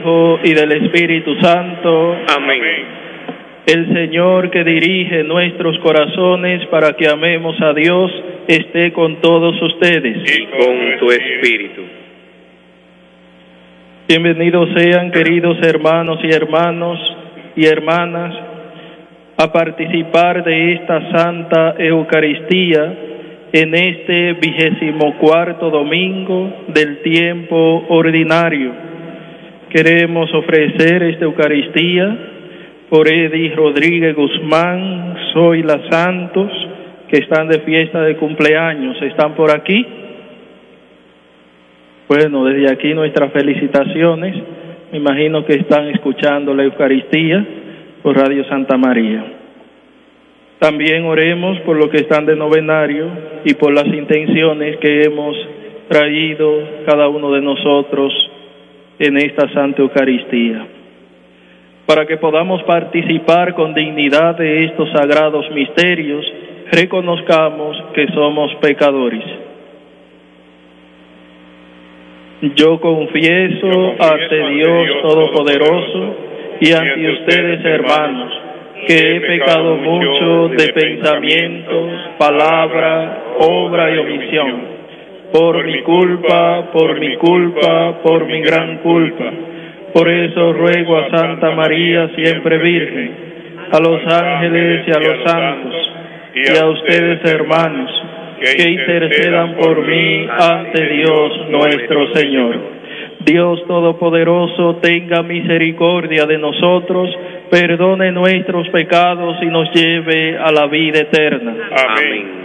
Hijo y del Espíritu Santo. Amén. El Señor que dirige nuestros corazones para que amemos a Dios esté con todos ustedes. Y con tu espíritu. Bienvenidos sean, queridos hermanos y hermanas, a participar de esta Santa Eucaristía en este 24º domingo del tiempo ordinario. Queremos ofrecer esta Eucaristía por Edith Rodríguez Guzmán, Zoila Santos, que están de fiesta de cumpleaños. ¿Están por aquí? Bueno, desde aquí nuestras felicitaciones. Me imagino que están escuchando la Eucaristía por Radio Santa María. También oremos por los que están de novenario y por las intenciones que hemos traído cada uno de nosotros en esta Santa Eucaristía, para que podamos participar con dignidad de estos sagrados misterios. Reconozcamos que somos pecadores. Yo confieso ante Dios Todopoderoso y ante ustedes, hermanos, que he pecado mucho de pensamiento, palabra, obra y omisión. Por mi culpa, por mi gran culpa. Por eso ruego a Santa María, siempre Virgen, a los ángeles y a los santos, y a ustedes, hermanos, que intercedan por mí ante Dios nuestro Señor. Dios Todopoderoso, tenga misericordia de nosotros, perdone nuestros pecados y nos lleve a la vida eterna. Amén.